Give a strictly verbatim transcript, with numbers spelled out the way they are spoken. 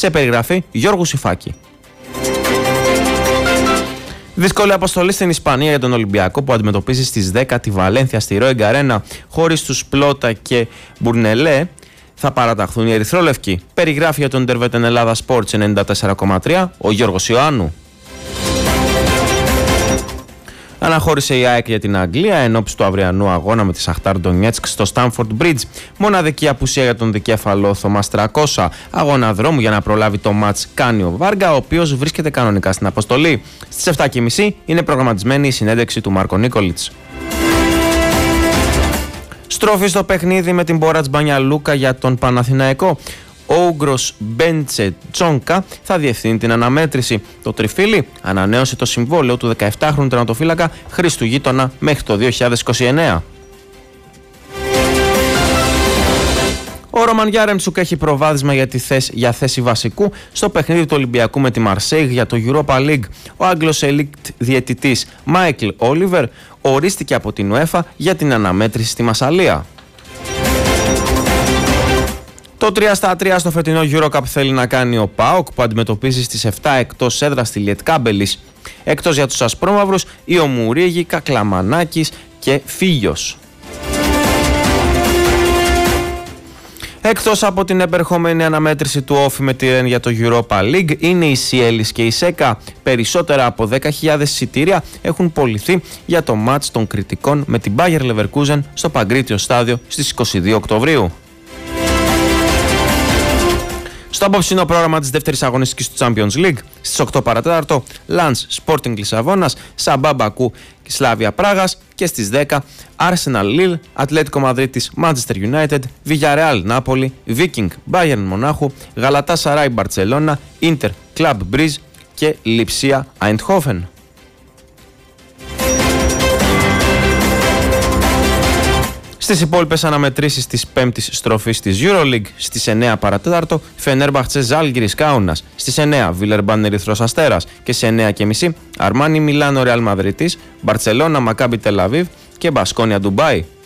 Σε περιγραφή Γιώργου Σιφάκη. Δύσκολη αποστολή στην Ισπανία για τον Ολυμπιακό που αντιμετωπίζει στις δέκα τη Βαλένθια στη Ροέγκα Αρένα. Χωρίς τους Πλότα και Μπουρνελέ θα παραταχθούν οι ερυθρόλευκοι. Περιγράφει για τον Ιντερβετεν Ελλάδα Sports ενενήντα τέσσερα κόμμα τρία ο Γιώργος Ιωάννου. Αναχώρησε η ΑΕΚ για την Αγγλία ενόψει του αυριανού αγώνα με τη Σαχτάρ Ντονιέτσκ στο Στάμφορντ Μπριτζ. Μοναδική απουσία για τον δικέφαλο Θωμάς Τρακώσα. Αγώνα δρόμου για να προλάβει το μάτς κάνει ο Βάργα, ο οποίος βρίσκεται κανονικά στην αποστολή. Στις επτά και μισή είναι προγραμματισμένη η συνέντευξη του Μάρκο Νίκολιτς. Στροφή στο παιχνίδι με την Μπόρατς Μπανιαλούκα για τον Παναθηναϊκό. Ο Ούγκρος Μπέντσε Τσόνκα θα διευθύνει την αναμέτρηση. Το τριφύλι ανανέωσε το συμβόλαιο του δεκαεπτάχρονου τερματοφύλακα Χρήστου Γείτονα μέχρι το δύο χιλιάδες είκοσι εννέα. Ο Ρόμαν Γιάρεμτσουκ έχει προβάδισμα για, τη θέση, για θέση βασικού στο παιχνίδι του Ολυμπιακού με τη Μαρσέιγ για το Europa League. Ο Άγγλος ελίτ διαιτητής Μάικλ Όλιβερ ορίστηκε από την UEFA για την αναμέτρηση στη Μασσαλία. Το τρία στα τρία στο φετινό EuroCup θέλει να κάνει ο ΠΑΟΚ που αντιμετωπίζει στις επτά εκτός έδρας τη Λιετκάμπελης. Εκτός για τους ασπρόμαυρους, η Ομουρίγη, Κακλαμανάκης και Φίλιος. Εκτός από την επερχόμενη αναμέτρηση του Όφη με τη Ρεν για το Europa League είναι η Σιέλης και η Σέκα. Περισσότερα από δέκα χιλιάδες εισιτήρια έχουν πωληθεί για το μάτς των κριτικών με την Bayer Leverkusen στο Παγκρίτιο Στάδιο στις είκοσι δύο Οκτωβρίου. Στο απόψινό πρόγραμμα της δεύτερης αγωνιστικής του Champions League στις οκτώ παρά τέταρτο, Lens Sporting Λισαβόνας, Σαμπά Μπακού και Σλάβια Πράγας και στις δέκα Arsenal Lille, Ατλέτικο Μαδρίτης Manchester United, Villarreal Νάπολη, Viking Bayern Μονάχου, Γαλατάσαράι Μπαρτσελώνα, Inter Club Brugge και Λιψία Eindhoven. Στις υπόλοιπες αναμετρήσεις της πέμπτης στροφής της EuroLeague στις εννέα παρά τέταρτο, Φενέρμπαχτσε Ζάλγκιρις Κάουνας, στις εννέα Βιλερμπάν Ερυθρός Αστέρας και σε εννέα και μισή Αρμάνι Μιλάνο Ρεάλ Μαδρίτης, Μπαρτσελώνα Μακάμπι Τελαβίβ και Μπασκόνια Ντουμπάι.